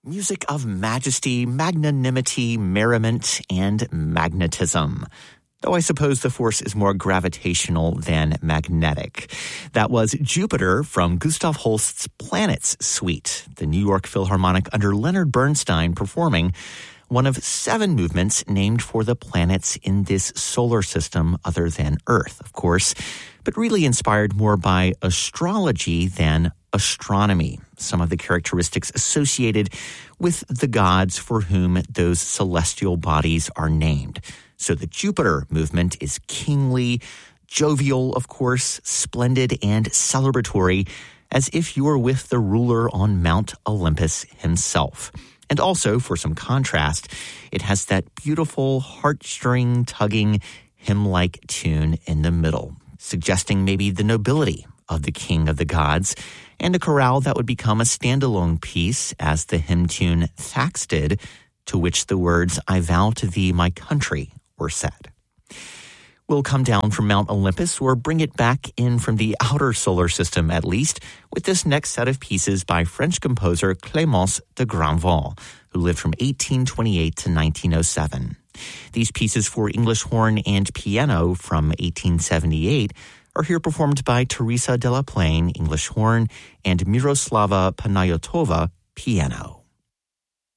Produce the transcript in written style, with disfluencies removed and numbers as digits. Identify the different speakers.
Speaker 1: Music of majesty, magnanimity, merriment, and magnetism. Though I suppose the force is more gravitational than magnetic. That was Jupiter from Gustav Holst's Planets Suite, the New York Philharmonic under Leonard Bernstein performing one of 7 movements named for the planets in this solar system other than Earth, of course, but really inspired more by astrology than astronomy, some of the characteristics associated with the gods for whom those celestial bodies are named. So the Jupiter movement is kingly, jovial, of course, splendid and celebratory, as if you were with the ruler on Mount Olympus himself. And also, for some contrast, it has that beautiful, heartstring, tugging, hymn-like tune in the middle, suggesting maybe the nobility of the king of the gods, and a chorale that would become a standalone piece as the hymn tune Thaxted, to which the words, "I vow to thee my country," were said. We'll come down from Mount Olympus, or bring it back in from the outer solar system at least, with this next set of pieces by French composer Clémence de Granville, who lived from 1828 to 1907. These pieces for English horn and piano from 1878 are here performed by Teresa de la Plaine, English horn, and Miroslava Panayotova, piano.